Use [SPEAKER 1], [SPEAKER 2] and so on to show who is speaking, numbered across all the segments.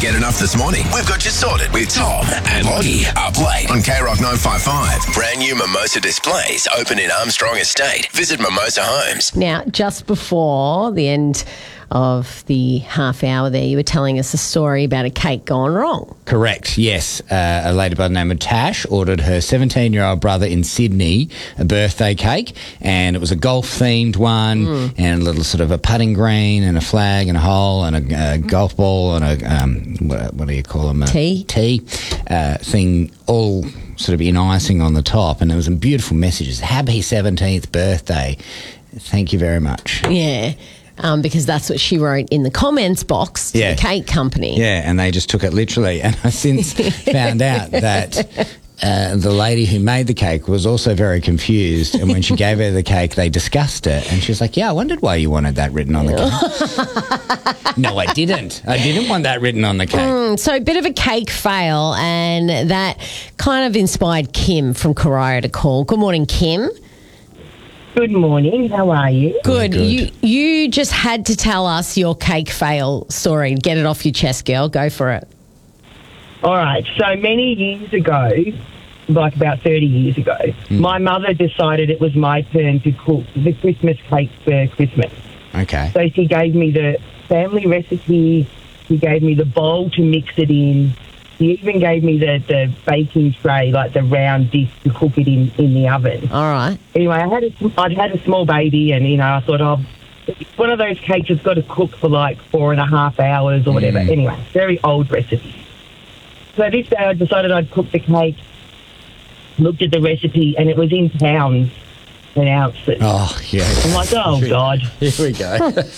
[SPEAKER 1] get enough this morning? We've got you sorted with Tom and Lottie up late on K-Rock 955. Brand new Mimosa displays open in Armstrong Estate. Visit Mimosa Homes.
[SPEAKER 2] Now, just before the end of the half hour there, you were telling us a story about a cake gone wrong.
[SPEAKER 3] Correct, yes. A lady by the name of Tash ordered her 17-year-old brother in Sydney a birthday cake, and it was a golf-themed one and a little sort of a putting green and a flag and a hole and a golf ball and a, what do you call them?
[SPEAKER 2] Tee
[SPEAKER 3] thing, all sort of in icing on the top, and there was some beautiful messages. Happy 17th birthday. Thank you very much.
[SPEAKER 2] Yeah. Because that's what she wrote in the comments box to the cake company.
[SPEAKER 3] Yeah, and they just took it literally. And I since found out that the lady who made the cake was also very confused. And when she gave her the cake, they discussed it. And she was like, yeah, I wondered why you wanted that written on the cake. No, I didn't. I didn't want that written on the cake.
[SPEAKER 2] So a bit of a cake fail, and that kind of inspired Kim from Corio to call. Good morning, Kim.
[SPEAKER 4] Good morning. How are you?
[SPEAKER 2] Good. You just had to tell us your cake fail story. Get it off your chest, girl. Go for it.
[SPEAKER 4] All right. So many years ago, like about 30 years ago, my mother decided it was my turn to cook the Christmas cake for Christmas.
[SPEAKER 3] Okay.
[SPEAKER 4] So she gave me the family recipe. She gave me the bowl to mix it in. She even gave me the baking tray, like the round dish to cook it in the oven.
[SPEAKER 2] All right.
[SPEAKER 4] Anyway, I'd had a small baby, and, I thought, one of those cakes has got to cook for like 4.5 hours or whatever. Anyway, very old recipe. So this day I decided I'd cook the cake, looked at the recipe, and it was in pounds and ounces.
[SPEAKER 3] Oh, yeah.
[SPEAKER 4] I'm like, oh, God.
[SPEAKER 3] Here we go.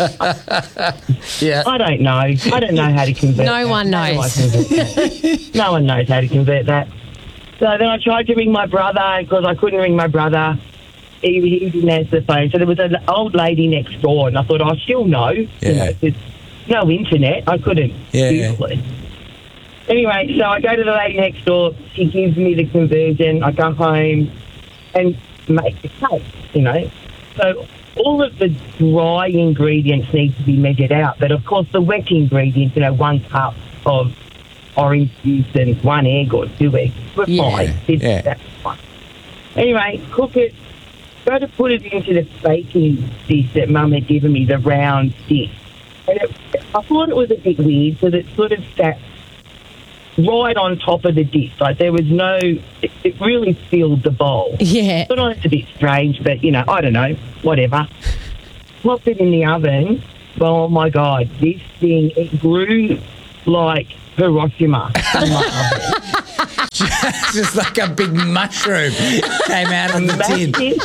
[SPEAKER 3] Yeah.
[SPEAKER 4] I don't know. I don't know how to convert that.
[SPEAKER 2] No one knows.
[SPEAKER 4] No one knows how to convert that. So then I tried to ring my brother because I couldn't ring my brother. He didn't answer the phone. So there was an old lady next door, and I thought, she'll know.
[SPEAKER 3] Yeah.
[SPEAKER 4] There's no internet. I couldn't Google it. Anyway, so I go to the lady next door. She gives me the conversion. I go home and make the cake, So all of the dry ingredients need to be measured out. But, of course, the wet ingredients, 1 cup of orange juice and 1 egg or 2 eggs, we're fine. That's fine. Anyway, cook it. Go to put it into the baking dish that Mum had given me, the round dish. And I thought it was a bit weird because it sort of sat right on top of the dish. Like there was it really filled the bowl.
[SPEAKER 2] Yeah.
[SPEAKER 4] But it's a bit strange, but, I don't know, whatever. Popped it in the oven. Oh, my God, this thing, it grew like Hiroshima in my oven.
[SPEAKER 3] Just like a big mushroom came out of the tin.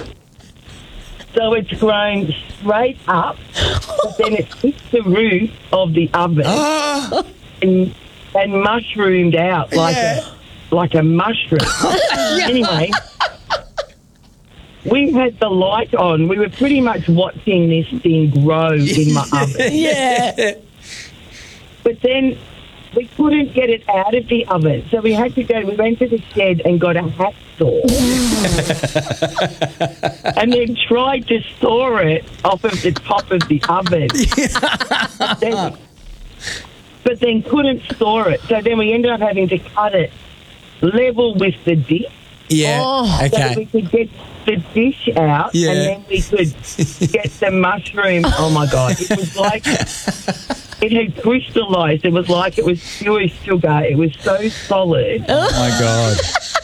[SPEAKER 4] So it's grown straight up, but then it hit the roof of the oven and mushroomed out like a mushroom. Anyway, we had the light on. We were pretty much watching this thing grow in my oven.
[SPEAKER 2] Yeah.
[SPEAKER 4] But then we couldn't get it out of the oven, so we went to the shed and got a hacksaw and then tried to saw it off of the top of the oven. But then couldn't saw it, so then we ended up having to cut it level with the dish.
[SPEAKER 3] Yeah, okay.
[SPEAKER 4] So we could get the dish out and then we could get the mushroom. Oh, my God. It was like it had crystallised. It was like it was pure sugar. It was so solid.
[SPEAKER 3] Oh, my God.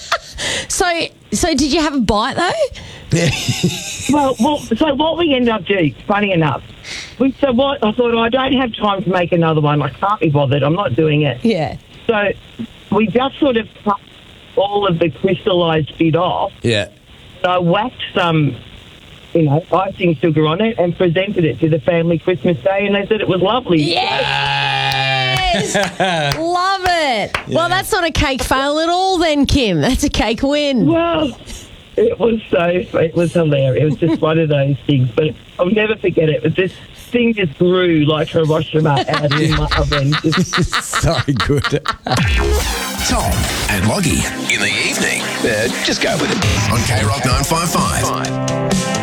[SPEAKER 2] So did you have a bite, though?
[SPEAKER 4] Well, so what we ended up doing, funny enough, I thought, I don't have time to make another one. I can't be bothered. I'm not doing it.
[SPEAKER 2] Yeah.
[SPEAKER 4] So we just sort of cut all of the crystallised bit off.
[SPEAKER 3] Yeah.
[SPEAKER 4] So I whacked some, icing sugar on it and presented it to the family Christmas Day, and they said it was lovely.
[SPEAKER 2] Yes! Love it. Yeah. Well, that's not a cake fail at all then, Kim. That's a cake win.
[SPEAKER 4] Well, it was hilarious. It was just one of those things, but I'll never forget it. This thing just grew like Hiroshima out in my oven.
[SPEAKER 3] So good.
[SPEAKER 1] Tom and Loggy in the evening. Just go with it on K-Rock 955.